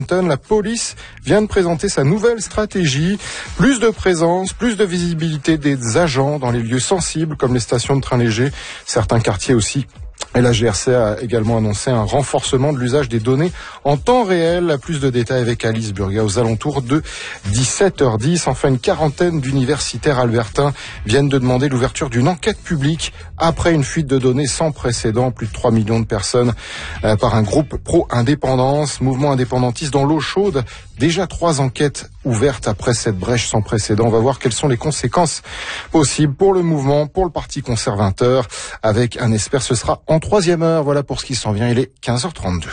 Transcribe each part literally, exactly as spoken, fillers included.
La police vient de présenter sa nouvelle stratégie. Plus de présence, plus de visibilité des agents dans les lieux sensibles comme les stations de train léger, certains quartiers aussi. Et la G R C a également annoncé un renforcement de l'usage des données en temps réel. Plus de détails avec Alice Burga aux alentours de dix-sept heures dix. Enfin, une quarantaine d'universitaires albertains viennent de demander l'ouverture d'une enquête publique après une fuite de données sans précédent. Plus de trois millions de personnes euh, par un groupe pro-indépendance, mouvement indépendantiste dans l'eau chaude. Déjà trois enquêtes ouvertes après cette brèche sans précédent. On va voir quelles sont les conséquences possibles pour le mouvement, pour le Parti conservateur. Avec un expert, ce sera en troisième heure. Voilà pour ce qui s'en vient. Il est quinze heures trente-deux.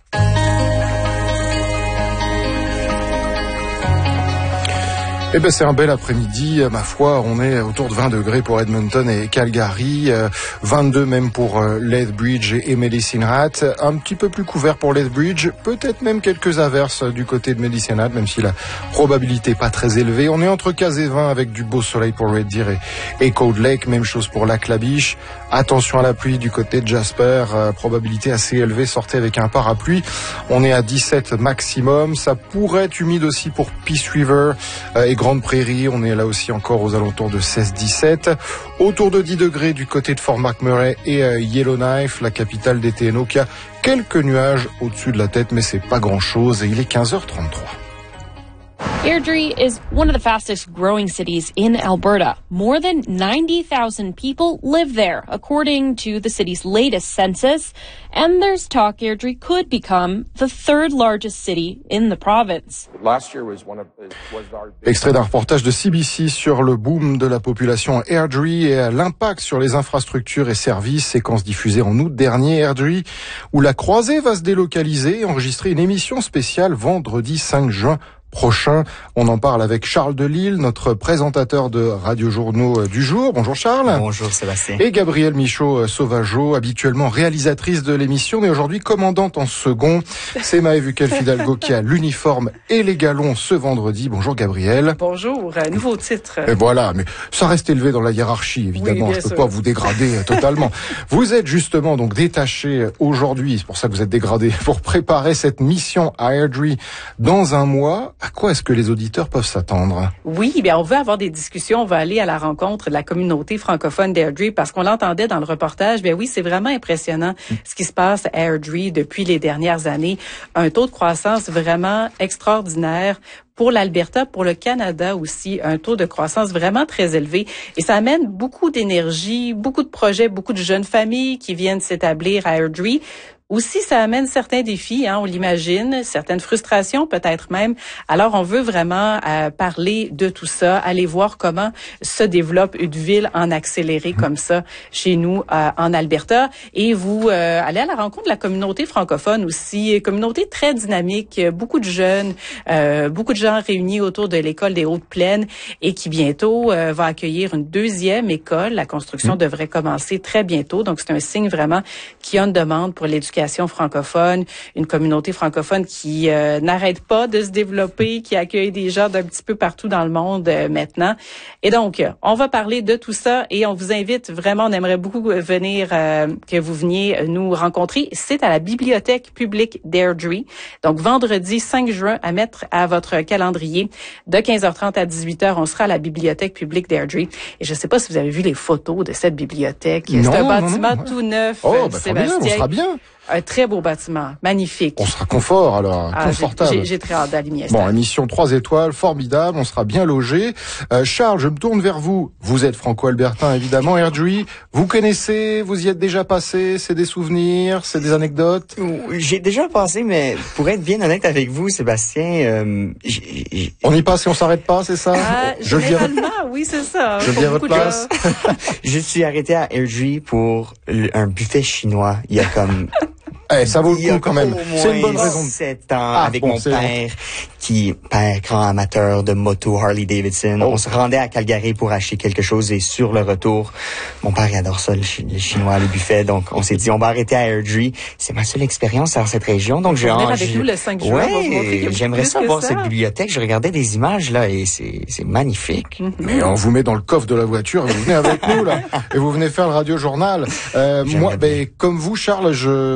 Eh ben c'est un bel après-midi, ma foi, on est autour de vingt degrés pour Edmonton et Calgary, euh, vingt-deux même pour euh, Lethbridge et, et Medicine Hat, un petit peu plus couvert pour Lethbridge, peut-être même quelques averses du côté de Medicine Hat, même si la probabilité n'est pas très élevée. On est entre quinze et vingt avec du beau soleil pour Red Deer et, et Cold Lake, même chose pour Lac La Biche. Attention à la pluie du côté de Jasper, euh, probabilité assez élevée, sortez avec un parapluie. On est à dix-sept maximum, ça pourrait être humide aussi pour Peace River euh, et Grande Prairie, on est là aussi encore aux alentours de seize dix-sept. Autour de dix degrés du côté de Fort McMurray et euh, Yellowknife, la capitale des T N O, qui a quelques nuages au-dessus de la tête, mais c'est pas grand-chose et il est quinze heures trente-trois. Airdrie is one of the fastest growing cities in Alberta. More than ninety thousand people live there, according to the city's latest census. And there's talk Airdrie could become the third largest city in the province. Last year was one of was our Extrait d'un reportage de C B C sur le boom de la population à Airdrie et l'impact sur les infrastructures et services. Séquence diffusée en août dernier, Airdrie, où la croisée va se délocaliser et enregistrer une émission spéciale vendredi cinq juin prochain. On en parle avec Charles Delisle, notre présentateur de Radio-Journaux du jour. Bonjour Charles. Bonjour Sébastien. Et Gabrielle Michaud-Sauvageau, habituellement réalisatrice de l'émission, mais aujourd'hui commandante en second. C'est Maëve Huquel-Fidalgo qui a l'uniforme et les galons ce vendredi. Bonjour Gabrielle. Bonjour, un nouveau titre. Et voilà, mais ça reste élevé dans la hiérarchie, évidemment. Oui, je peux sûr. pas vous dégrader totalement. Vous êtes justement donc détaché aujourd'hui, c'est pour ça que vous êtes dégradé, pour préparer cette mission à Airdrie dans un mois. À quoi est-ce que les auditeurs peuvent s'attendre? Oui, bien, on veut avoir des discussions. On va aller à la rencontre de la communauté francophone d'Airdrie parce qu'on l'entendait dans le reportage. Bien oui, c'est vraiment impressionnant ce qui se passe à Airdrie depuis les dernières années. Un taux de croissance vraiment extraordinaire. Pour l'Alberta, pour le Canada aussi, un taux de croissance vraiment très élevé. Et ça amène beaucoup d'énergie, beaucoup de projets, beaucoup de jeunes familles qui viennent s'établir à Airdrie. Aussi, ça amène certains défis, hein, on l'imagine, certaines frustrations peut-être même. Alors, on veut vraiment euh, parler de tout ça, aller voir comment se développe une ville en accéléré comme ça chez nous euh, en Alberta. Et vous euh, allez à la rencontre de la communauté francophone aussi, communauté très dynamique, beaucoup de jeunes, euh, beaucoup de gens réunis autour de l'école des Hautes-Plaines et qui bientôt euh, va accueillir une deuxième école. La construction mmh. devrait commencer très bientôt. Donc, c'est un signe vraiment qu'il y a une demande pour l'éducation francophone, une communauté francophone qui euh, n'arrête pas de se développer, qui accueille des gens d'un petit peu partout dans le monde euh, maintenant. Et donc, euh, on va parler de tout ça et on vous invite vraiment, on aimerait beaucoup venir, euh, que vous veniez nous rencontrer. C'est à la bibliothèque publique d'Airdrie. Donc, vendredi cinq juin, à mettre à votre calendrier. De quinze heures trente à dix-huit heures, on sera à la bibliothèque publique d'Airdrie. Et je ne sais pas si vous avez vu les photos de cette bibliothèque. Non, c'est un non, bâtiment non, tout neuf, oh, euh, bah, Sébastien. bien, on sera bien. Un très beau bâtiment, magnifique. On sera confort alors, ah, confortable. J'ai, j'ai très hâte d'aller m'y installer. Bon, émission trois étoiles, formidable, on sera bien logé. Euh, Charles, je me tourne vers vous. Vous êtes franco-albertain évidemment, Airdrie. Vous connaissez, vous y êtes déjà passé, c'est des souvenirs, c'est des anecdotes? J'ai déjà passé, mais pour être bien honnête avec vous, Sébastien, euh, j'ai, j'ai... on y passe et on s'arrête pas, c'est ça? Ah, je dirais... oui, c'est ça. Je viens à votre place. Je suis arrêté à Airdrie pour un buffet chinois. Il y a comme... Eh, ça vaut le coup quand même. C'est une bonne raison. sept ans ah, avec bon, mon père, bon. qui père grand amateur de moto Harley Davidson. Oh. On se rendait à Calgary pour acheter quelque chose et sur le retour, mon père il adore ça, le, ch- le chinois, le buffet. Donc on s'est dit on va arrêter à Airdrie. C'est ma seule expérience dans cette région. Donc j'ai venir avec nous le cinq juin. Ouais, j'aimerais ça voir cette bibliothèque. Je regardais des images là et c'est c'est magnifique. Mm-hmm. Mais on vous met dans le coffre de la voiture, vous venez avec nous là et vous venez faire le radio journal. Euh, moi, ben comme vous Charles, je ben, j'y vais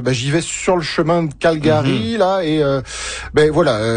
sur le chemin de Calgary, mm-hmm. là, et euh, ben voilà.